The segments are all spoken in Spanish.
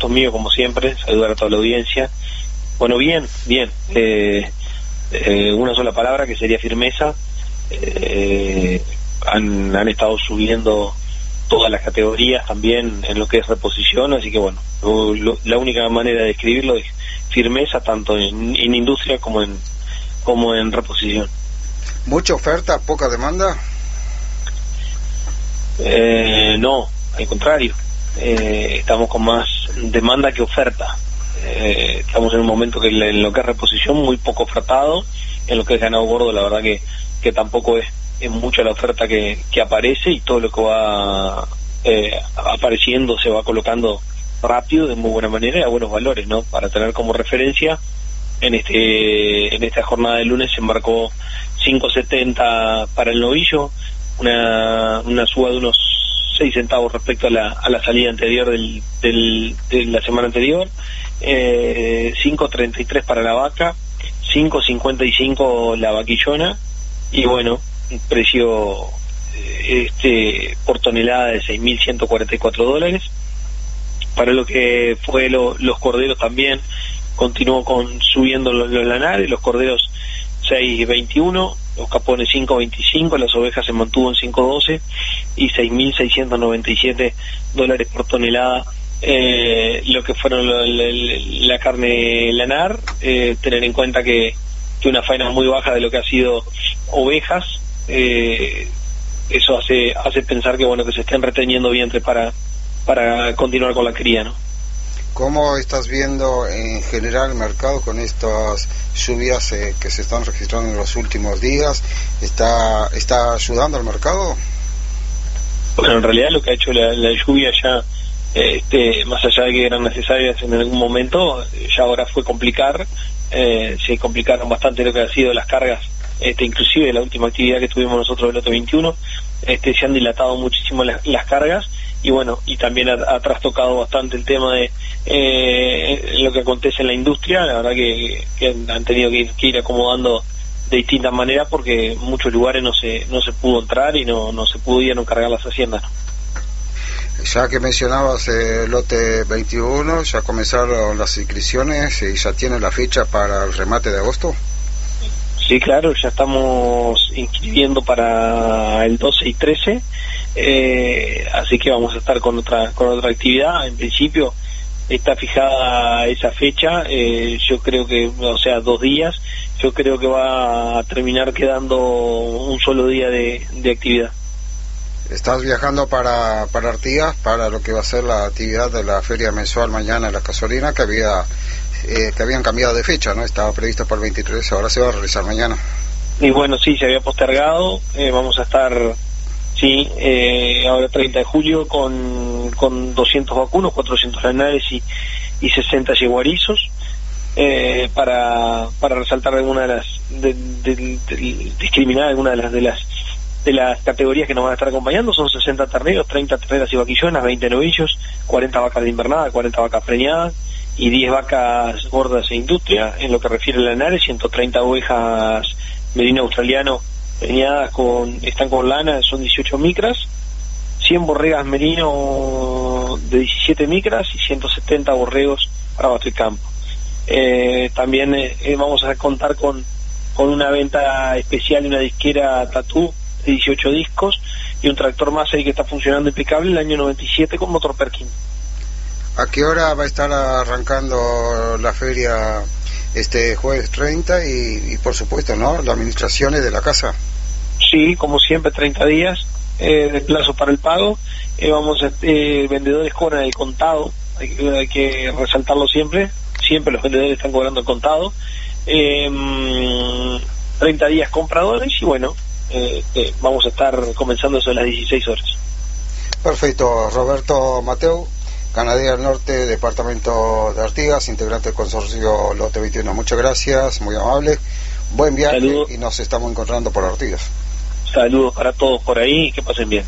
mío, como siempre, saludar a toda la audiencia. Bueno, bien. Una sola palabra que sería firmeza. Han estado subiendo todas las categorías también en lo que es reposición, así que bueno, la única manera de describirlo es firmeza, tanto en industria como en reposición. ¿Mucha oferta, poca demanda? No, al contrario, estamos con más demanda que oferta. Estamos en un momento que en lo que es reposición muy poco ofertado, en lo que es ganado gordo la verdad que tampoco es mucha la oferta que aparece, y todo lo que va apareciendo se va colocando rápido, de muy buena manera y a buenos valores, ¿no? Para tener como referencia, en esta jornada de lunes se embarcó 5.70 para el novillo, una suba de unos 6 centavos respecto a la salida anterior de la semana anterior, 5.33 para la vaca, 5.55 la vaquillona, y bueno, un precio por tonelada de $6.144. Para lo que fue los corderos también continuó subiendo los lanares, los corderos 6.21, los capones 5.25, las ovejas se mantuvo en 5.12 y $6.697 por tonelada. Lo que fueron la carne lanar, tener en cuenta que una faena muy baja de lo que ha sido ovejas, eso hace pensar que bueno, que se estén reteniendo vientres para continuar con la cría, ¿no? ¿Cómo estás viendo en general el mercado con estas lluvias que se están registrando en los últimos días? ¿Está ayudando al mercado? Bueno, en realidad lo que ha hecho la lluvia ya, más allá de que eran necesarias en algún momento, ya ahora fue complicar, se complicaron bastante lo que ha sido las cargas, inclusive la última actividad que tuvimos nosotros el lote 21, se han dilatado muchísimo las cargas, y bueno, y también ha trastocado bastante el tema de lo que acontece en la industria. La verdad que han tenido que ir acomodando de distintas maneras, porque en muchos lugares no se pudo entrar y no se pudieron cargar las haciendas. Ya que mencionabas el lote 21, ya comenzaron las inscripciones y ya tienen la fecha para el remate de agosto. Sí, claro, ya estamos inscribiendo para el 12 y 13, así que vamos a estar con otra actividad. En principio está fijada esa fecha, yo creo que, o sea, 2 días, yo creo que va a terminar quedando un solo día de actividad. Estás viajando para Artigas, para lo que va a ser la actividad de la feria mensual mañana en la gasolina, que habían cambiado de fecha, ¿no? Estaba prevista para el 23, ahora se va a realizar mañana. Y bueno, sí, se había postergado, vamos a estar, ahora 30 de julio con 200 vacunos, 400 lanares y 60 yeguarizos, para resaltar alguna de discriminar alguna de las categorías que nos van a estar acompañando. Son 60 terneros, 30 terneras y vaquillonas, 20 novillos, 40 vacas de invernada, 40 vacas preñadas y 10 vacas gordas e industria. En lo que refiere a lanares, 130 ovejas merino australiano preñadas están con lana, son 18 micras, 100 borregas merino de 17 micras y 170 borregos para Basto y Campo. También vamos a contar con una venta especial de una disquera Tatú de 18 discos y un tractor Massey que está funcionando impecable, el año 97, con motor Perkin. ¿A qué hora va a estar arrancando la feria este jueves 30 y por supuesto, ¿no?, las administraciones de la casa? Sí, como siempre, 30 días de plazo para el pago. Vendedores cobran el contado, hay que resaltarlo siempre los vendedores están cobrando el contado. 30 días compradores y bueno, vamos a estar comenzando eso a las 16 horas. Perfecto. Roberto Mateu, Ganadera del Norte, departamento de Artigas, integrante del consorcio Lote 21. Muchas gracias, muy amable, buen viaje. Saludos. Y nos estamos encontrando por Artigas. Saludos para todos por ahí y que pasen bien.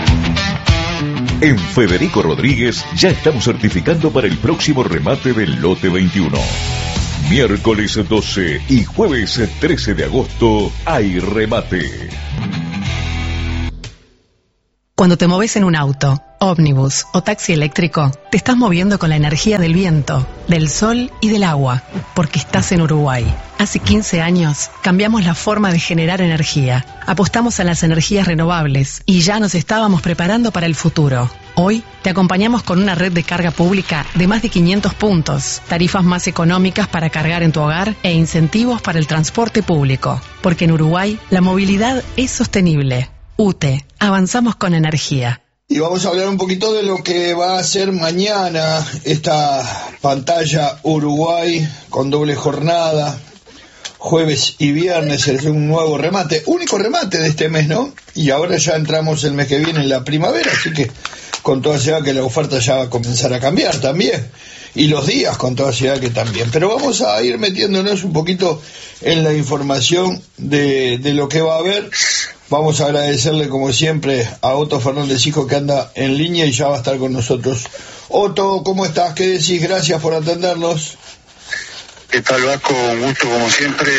En Federico Rodríguez ya estamos certificando para el próximo remate del Lote 21. Miércoles 12 y jueves 13 de agosto hay remate. Cuando te moves en un auto, ómnibus o taxi eléctrico, te estás moviendo con la energía del viento, del sol y del agua, porque estás en Uruguay. Hace 15 años cambiamos la forma de generar energía, apostamos a las energías renovables y ya nos estábamos preparando para el futuro. Hoy te acompañamos con una red de carga pública de más de 500 puntos, tarifas más económicas para cargar en tu hogar e incentivos para el transporte público, porque en Uruguay la movilidad es sostenible. UTE, avanzamos con energía. Y vamos a hablar un poquito de lo que va a ser mañana esta pantalla Uruguay con doble jornada, jueves y viernes, es un nuevo remate, único remate de este mes, ¿no? Y ahora ya entramos el mes que viene en la primavera, así que con toda seguridad que la oferta ya va a comenzar a cambiar también, y los días con toda seguridad que también. Pero vamos a ir metiéndonos un poquito en la información de lo que va a haber. Vamos a agradecerle como siempre a Otto Fernández Hijo, que anda en línea y ya va a estar con nosotros. Otto, ¿cómo estás? ¿Qué decís? Gracias por atendernos. ¿Qué tal, Vasco? Un gusto como siempre,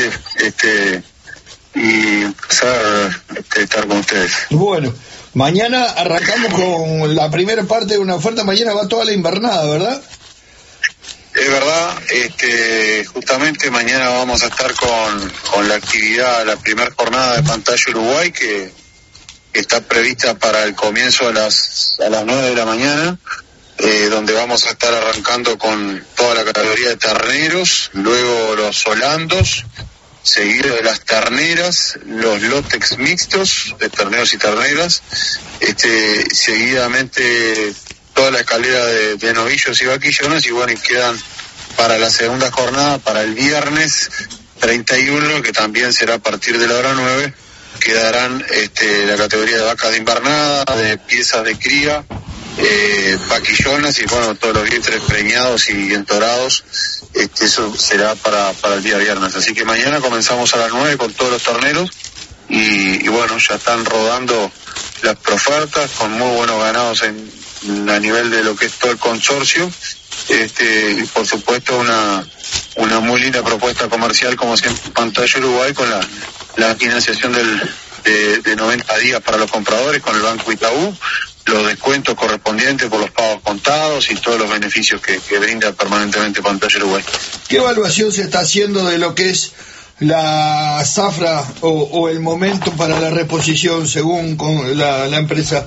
y empezar estar con ustedes. Bueno, mañana arrancamos con la primera parte de una oferta. Mañana va toda la invernada, ¿verdad? Es verdad, justamente mañana vamos a estar con la actividad, la primera jornada de Pantalla Uruguay, que está prevista para el comienzo a las 9 de la mañana, donde vamos a estar arrancando con toda la categoría de terneros, luego los holandos, seguido de las terneras, los lotex mixtos de terneros y terneras, seguidamente toda la escalera de novillos y vaquillones, y bueno, y quedan para la segunda jornada, para el viernes 31, que también será a partir de la hora 9, quedarán la categoría de vacas de invernada, de piezas de cría, vaquillonas y bueno, todos los vientres preñados y entorados. Eso será para el día viernes, así que mañana comenzamos a las 9 con todos los torneros y bueno, ya están rodando las profertas con muy buenos ganados a nivel de lo que es todo el consorcio, y por supuesto una muy linda propuesta comercial como siempre Pantalla Uruguay, con la financiación de 90 días para los compradores con el Banco Itaú, los descuentos correspondientes por los pagos contados y todos los beneficios que brinda permanentemente Pantalla Uruguay. ¿Qué evaluación se está haciendo de lo que es la zafra o el momento para la reposición según con la empresa?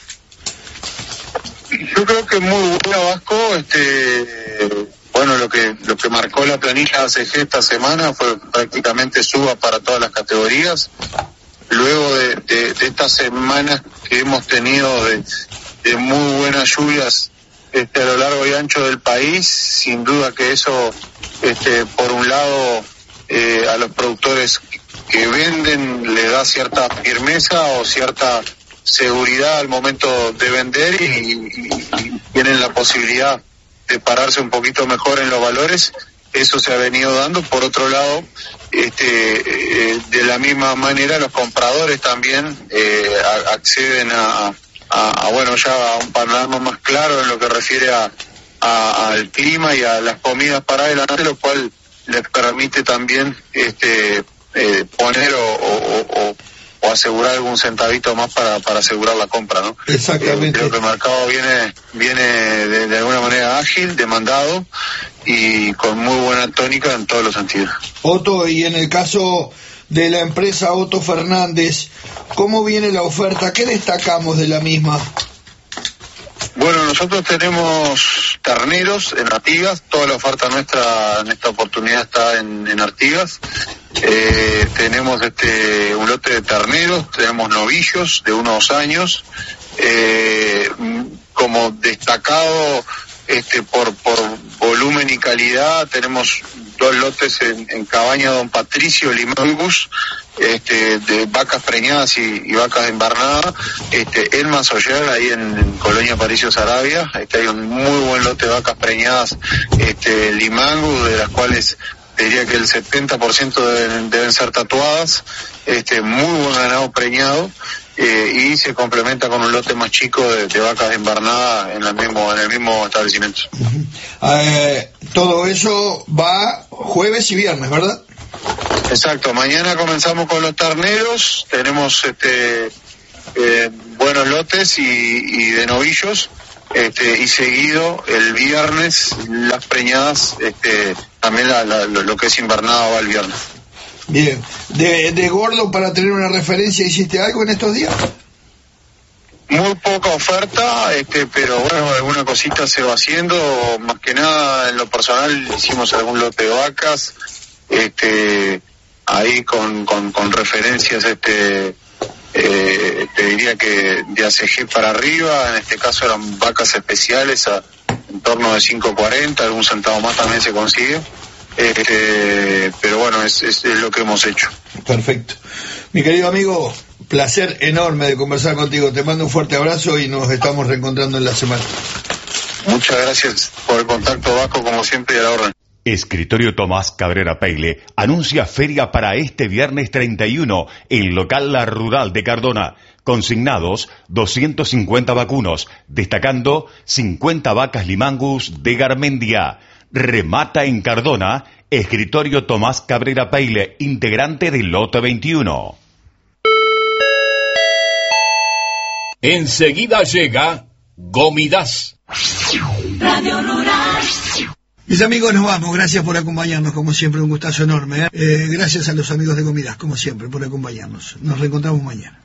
Yo creo que muy buena, Vasco. Bueno, lo que marcó la planilla ACG esta semana fue prácticamente suba para todas las categorías. Luego de estas semanas que hemos tenido de muy buenas lluvias a lo largo y ancho del país, sin duda que eso, por un lado, a los productores que venden le da cierta firmeza o cierta seguridad al momento de vender y tienen la posibilidad de pararse un poquito mejor en los valores. Eso se ha venido dando. Por otro lado, de la misma manera los compradores también acceden a bueno, ya a un panorama más claro en lo que refiere al clima y a las comidas para adelante, lo cual les permite también poner o asegurar algún centavito más para asegurar la compra, ¿no? Exactamente. Creo que el mercado viene de alguna manera ágil, demandado y con muy buena tónica en todos los sentidos. Otto, y en el caso de la empresa Otto Fernández, ¿cómo viene la oferta? ¿Qué destacamos de la misma? Bueno, nosotros tenemos terneros en Artigas, toda la oferta nuestra en esta oportunidad está en Artigas. Tenemos un lote de terneros, tenemos novillos de 1 a 2 años, como destacado por volumen y calidad, tenemos 2 lotes en Cabaña Don Patricio, Limangus, de vacas preñadas y vacas de invernada, en Masoyer, ahí en Colonia Paricio Saravia. Hay un muy buen lote de vacas preñadas, Limangus, de las cuales diría que el 70% deben ser tatuadas, muy buen ganado preñado, y se complementa con un lote más chico de vacas de invernada en el mismo establecimiento. Todo eso va jueves y viernes, ¿verdad? Exacto, mañana comenzamos con los terneros, tenemos buenos lotes y de novillos, y seguido el viernes las preñadas, también lo que es invernada va el viernes. Bien, de gordo, para tener una referencia, ¿hiciste algo en estos días? Muy poca oferta, pero bueno, alguna cosita se va haciendo. Más que nada, en lo personal, hicimos algún lote de vacas, ahí con referencias, te diría que de ACG para arriba. En este caso eran vacas especiales en torno de 5.40, algún centavo más también se consigue. Pero bueno, es lo que hemos hecho. Perfecto. Mi querido amigo, placer enorme de conversar contigo. Te mando un fuerte abrazo y nos estamos reencontrando en la semana. Muchas gracias por el contacto, Vasco, como siempre, y a la orden. Escritorio Tomás Cabrera Peile anuncia feria para este viernes 31 en local La Rural de Cardona. Consignados 250 vacunos, destacando 50 vacas Limangus de Garmendia. Remata en Cardona, Escritorio Tomás Cabrera Peile, integrante del Lote 21. Enseguida llega Gomidas. Radio Rural. Mis amigos, nos vamos. Gracias por acompañarnos, como siempre, un gustazo enorme. Gracias a los amigos de Gomidas, como siempre, por acompañarnos. Nos reencontramos mañana.